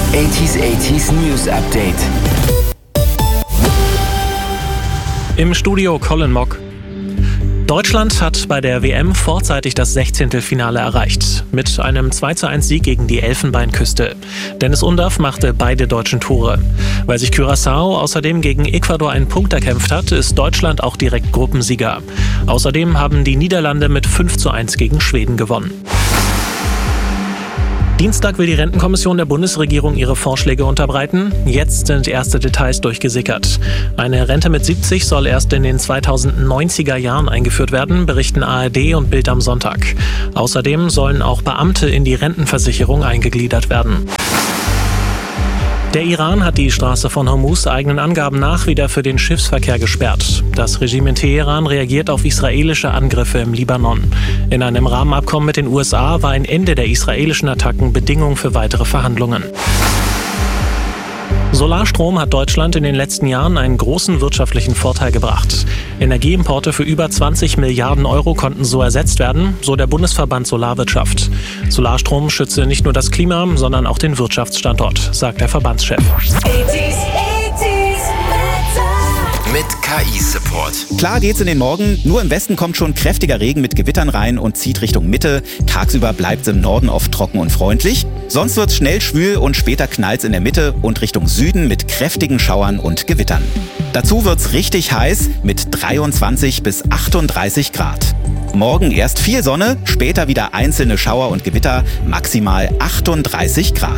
80s News Update. Im Studio Colin Mock. Deutschland hat bei der WM vorzeitig das 16. Finale erreicht. Mit einem 2:1 Sieg gegen die Elfenbeinküste. Dennis Undaff machte beide deutschen Tore. Weil sich Curaçao außerdem gegen Ecuador einen Punkt erkämpft hat, ist Deutschland auch direkt Gruppensieger. Außerdem haben die Niederlande mit 5:1 gegen Schweden gewonnen. Dienstag will die Rentenkommission der Bundesregierung ihre Vorschläge unterbreiten. Jetzt sind erste Details durchgesickert. Eine Rente mit 70 soll erst in den 2090er Jahren eingeführt werden, berichten ARD und Bild am Sonntag. Außerdem sollen auch Beamte in die Rentenversicherung eingegliedert werden. Der Iran hat die Straße von Hormuz eigenen Angaben nach wieder für den Schiffsverkehr gesperrt. Das Regime in Teheran reagiert auf israelische Angriffe im Libanon. In einem Rahmenabkommen mit den USA war ein Ende der israelischen Attacken Bedingung für weitere Verhandlungen. Solarstrom hat Deutschland in den letzten Jahren einen großen wirtschaftlichen Vorteil gebracht. Energieimporte für über 20 Milliarden Euro konnten so ersetzt werden, so der Bundesverband Solarwirtschaft. Solarstrom schütze nicht nur das Klima, sondern auch den Wirtschaftsstandort, sagt der Verbandschef. Mit KI-Support. Klar geht's in den Morgen, nur im Westen kommt schon kräftiger Regen mit Gewittern rein und zieht Richtung Mitte. Tagsüber bleibt's im Norden oft trocken und freundlich. Sonst wird's schnell schwül und später knallt's in der Mitte und Richtung Süden mit kräftigen Schauern und Gewittern. Dazu wird's richtig heiß mit 23 bis 38 Grad. Morgen erst viel Sonne, später wieder einzelne Schauer und Gewitter, maximal 38 Grad.